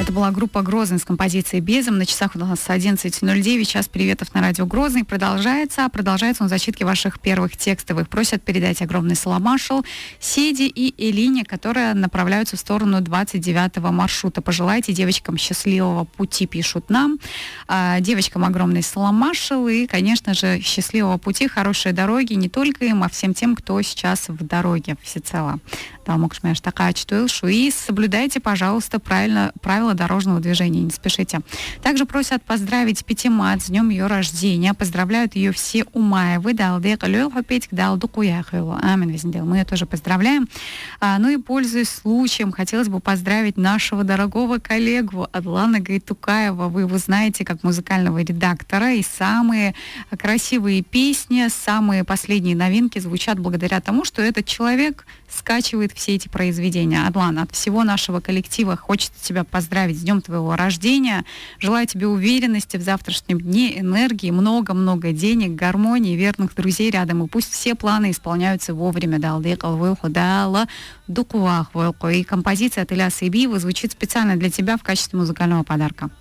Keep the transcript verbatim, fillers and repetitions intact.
Это была группа «Грозный» с композицией «Безом». На часах у нас одиннадцать ноль девять. Час приветов на радио «Грозный» продолжается. А продолжается он в зачитке ваших первых текстовых. Просят передать огромный саламашел Седи и Элине, которые направляются в сторону двадцать девятого маршрута. Пожелайте девочкам счастливого пути, пишут нам. А, девочкам огромный саламашел и, конечно же, счастливого пути, хорошей дороги не только им, а всем тем, кто сейчас в дороге всецело. И соблюдайте, пожалуйста, правильно, правила дорожного движения, не спешите. Также просят поздравить Петимат с днем ее рождения. Поздравляют ее все Умаевы. Мы ее тоже поздравляем. А, ну и, пользуясь случаем, хотелось бы поздравить нашего дорогого коллегу Адлана Гайтукаева. Вы его знаете как музыкального редактора. И самые красивые песни, самые последние новинки звучат благодаря тому, что этот человек скачивает все эти произведения. Адлан, от всего нашего коллектива хочется тебя поздравить с днем твоего рождения. Желаю тебе уверенности в завтрашнем дне, энергии, много-много денег, гармонии, верных друзей рядом. И пусть все планы исполняются вовремя. И композиция от Ильяса Ибиева звучит специально для тебя в качестве музыкального подарка.